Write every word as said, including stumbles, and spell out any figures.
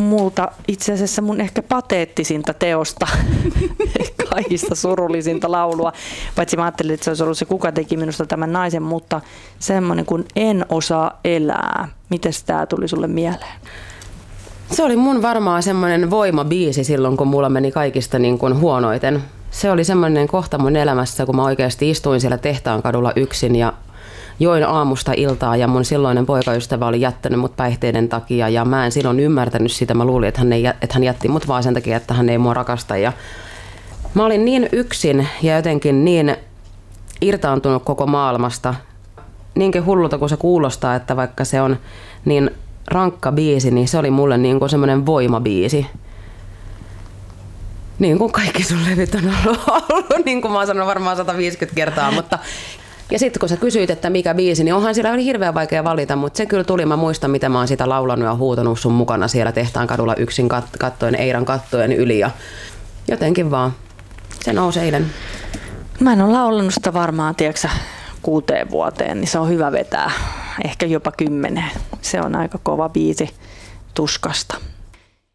multa itse asiassa mun ehkä pateettisinta teosta, kaikista surullisinta laulua. Paitsi mä ajattelin, että se olisi ollut se Kuka teki minusta tämän naisen, mutta semmoinen kuin En osaa elää. Mites tää tuli sulle mieleen? Se oli mun varmaan semmoinen voimabiisi silloin, kun mulla meni kaikista niin kuin huonoiten. Se oli semmoinen kohta mun elämässä, kun mä oikeasti istuin siellä Tehtaankadulla yksin ja join aamusta iltaa ja mun silloinen poikaystävä oli jättänyt mut päihteiden takia ja mä en silloin ymmärtänyt sitä. Mä luulin, että hän, ei, että hän jätti mut vaan sen takia, että hän ei mua rakasta. Ja mä olin niin yksin ja jotenkin niin irtaantunut koko maailmasta. Niinkin hullulta kuin se kuulostaa, että vaikka se on niin rankka biisi, niin se oli mulle niin kuin semmoinen voimabiisi. Niin kuin kaikki sun levyt on ollut, niin kuin mä oon sanonut varmaan sata viisikymmentä kertaa, mutta ja sitten kun sä kysyit, että mikä biisi, niin onhan siellä oli hirveän vaikea valita, mutta se kyllä tuli, mä muistan, mitä mä oon sitä laulanut ja huutanut sun mukana siellä Tehtaankadulla yksin kat- kattoen Eiran kattojen yli ja jotenkin vaan se nousi eilen. Mä en ole laulanut sitä varmaan, tiedätkö, kuuteen vuoteen, niin se on hyvä vetää, ehkä jopa kymmeneen. Se on aika kova biisi tuskasta.